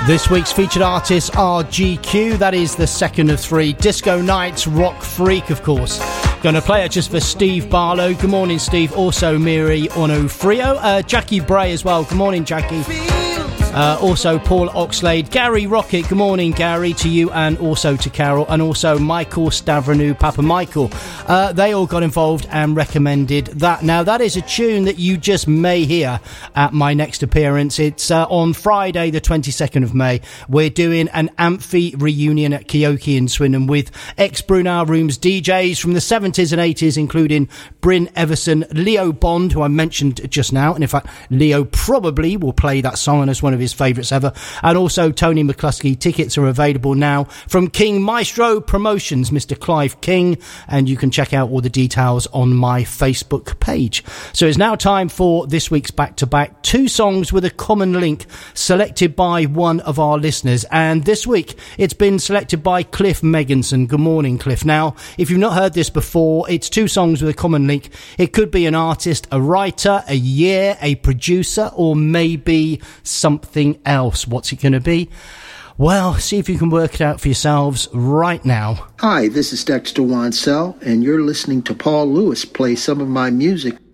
This week's featured artists are GQ, that is the second of three. Disco Nights, Rock Freak, of course. Going to play it just for Steve Barlow. Good morning, Steve. Also, Miri Onofrio. Jackie Bray as well. Good morning, Jackie. Also Paul Oxlade, Gary Rocket, good morning Gary, to you and also to Carol, and also Michael Stavranou, Papa Michael. They all got involved and recommended that. Now that is a tune that you just may hear at my next appearance. It's on Friday the 22nd of May. We're doing an Amphi reunion at Kioki in Swindon with ex-Brunel Rooms DJs from the 70s and 80s, including Bryn Everson, Leo Bond, who I mentioned just now, and in fact Leo probably will play that song as one of his favourites ever, and also Tony McCluskey. Tickets are available now from King Maestro Promotions, Mr. Clive King, and you can check out all the details on my Facebook page. So it's now time for this week's back-to-back, two songs with a common link selected by one of our listeners, and this week it's been selected by Cliff Megginson. Good morning, Cliff. Now, if you've not heard this before, it's two songs with a common link. It could be an artist, a writer, a year, a producer, or maybe something else. What's it going to be? Well, see if you can work it out for yourselves right now. Hi, this is Dexter Wansell, and you're listening to Paul Lewis play some of my music